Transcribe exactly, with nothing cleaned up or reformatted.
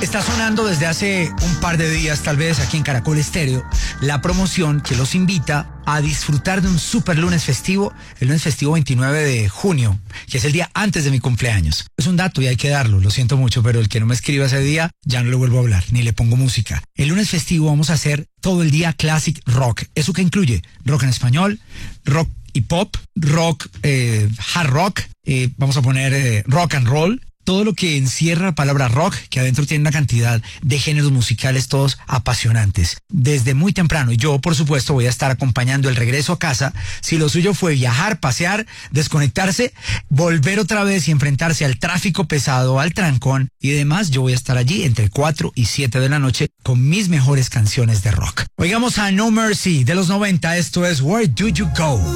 Está sonando desde hace un par de días, tal vez, aquí en Caracol Estéreo, la promoción que los invita a disfrutar de un super lunes festivo, el lunes festivo veintinueve de junio, que es el día antes de mi cumpleaños. Es un dato y hay que darlo, lo siento mucho, pero el que no me escriba ese día, ya no le vuelvo a hablar, ni le pongo música. El lunes festivo vamos a hacer todo el día classic rock. ¿Eso qué incluye? Rock en español, rock y pop, rock, eh, hard rock, eh, vamos a poner eh, rock and roll, todo lo que encierra la palabra rock, que adentro tiene una cantidad de géneros musicales todos apasionantes. Desde muy temprano, yo por supuesto voy a estar acompañando el regreso a casa. Si lo suyo fue viajar, pasear, desconectarse, volver otra vez y enfrentarse al tráfico pesado, al trancón y demás, yo voy a estar allí entre cuatro y siete de la noche con mis mejores canciones de rock. Oigamos a No Mercy de los noventa, esto es Where Do You Go.